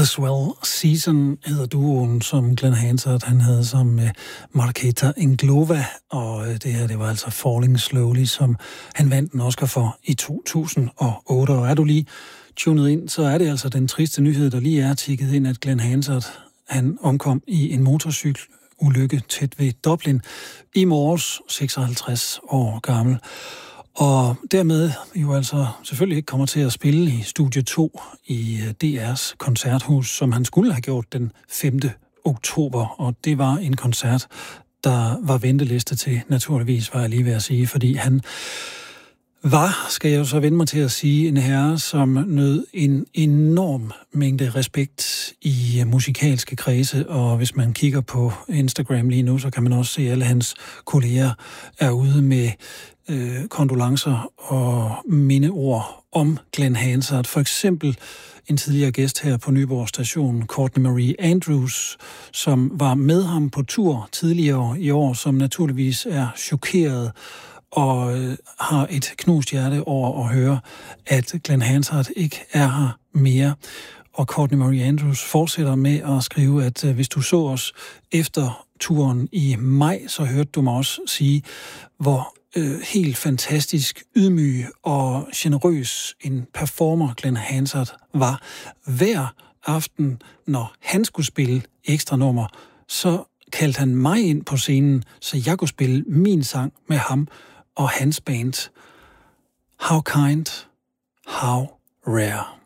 The Swell Season hedder duoen, som Glenn Hansard han havde som Markéta Inglova, og det her, det var altså Falling Slowly, som han vandt en Oscar for i 2008. Og er du lige tunet ind, så er det altså den triste nyhed, der lige er tikket ind, at Glenn Hansard, han omkom i en motorcykelulykke tæt ved Dublin i morges, 56 år gammel. Og dermed jo altså selvfølgelig ikke kommer til at spille i Studie 2 i DR's koncerthus, som han skulle have gjort den 5. oktober. Og det var en koncert, der var venteliste til, naturligvis var jeg lige ved at sige, fordi han var, skal jeg jo så vende mig til at sige, en herre, som nød en enorm mængde respekt i musikalske kredse, og hvis man kigger på Instagram lige nu, så kan man også se, at alle hans kolleger er ude med kondolencer og mindeord om Glenn Hansard. For eksempel en tidligere gæst her på Nyborg Station, Courtney Marie Andrews, som var med ham på tur tidligere i år, som naturligvis er chokeret og har et knust hjerte over at høre, at Glenn Hansard ikke er her mere. Og Courtney Marie Andrews fortsætter med at skrive, at hvis du så os efter turen i maj, så hørte du mig også sige, hvor helt fantastisk, ydmyg og generøs en performer Glenn Hansard var. Hver aften, når han skulle spille ekstra nummer, så kaldte han mig ind på scenen, så jeg kunne spille min sang med ham og hans band. How kind, how rare.